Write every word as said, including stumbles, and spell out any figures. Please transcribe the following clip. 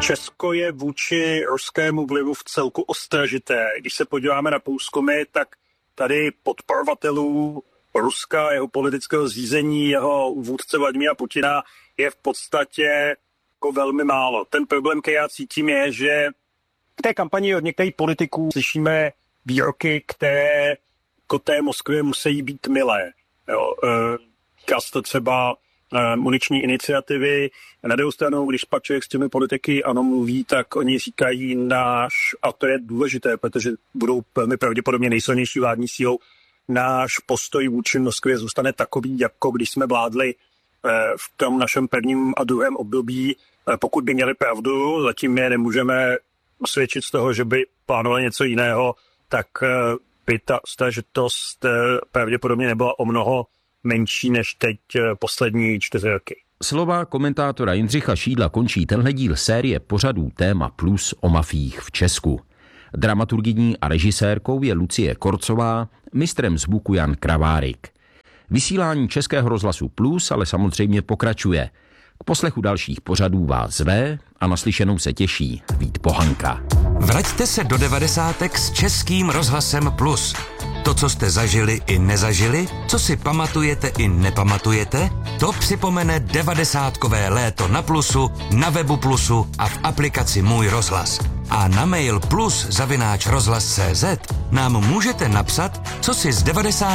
Česko je vůči ruskému vlivu v celku ostražité. Když se podíváme na průzkumy, tak tady podporovatelů Ruska, jeho politického zřízení, jeho vůdce Vladimíra Putina je v podstatě jako velmi málo. Ten problém, který já cítím, je, že v té kampani od některých politiků slyšíme výroky, které jako té Moskvě musí být milé. Jo, týká se to třeba muniční iniciativy. Na druhou stranu, když pak člověk s těmi politiky ano mluví, tak oni říkají náš, a to je důležité, protože budou velmi pravděpodobně nejsilnější vládní sílou, náš postoj vůči Moskvě zůstane takový, jako když jsme vládli v tom našem prvním a druhém období. Pokud by měli pravdu, zatím je nemůžeme svědčit z toho, že by plánovali něco jiného, tak by ta stažitost pravděpodobně nebyla o mnoho menší než teď poslední čtyři roky. Slova komentátora Jindřicha Šídla končí tenhle díl série pořadů Téma Plus o mafiích v Česku. Dramaturgyní a režisérkou je Lucie Korcová, mistrem zvuku Jan Kravárik. Vysílání Českého rozhlasu Plus ale samozřejmě pokračuje. K poslechu dalších pořadů vás zve a naslyšenou se těší Vít Pohanka. Vraťte se do devadesátek s Českým rozhlasem Plus. To, co jste zažili i nezažili, co si pamatujete i nepamatujete, to připomene devadesátkové léto na Plusu, na webu Plusu a v aplikaci Můj rozhlas. A na mail plus zavináč rozhlas tečka cé zet nám můžete napsat, co si z devadesátých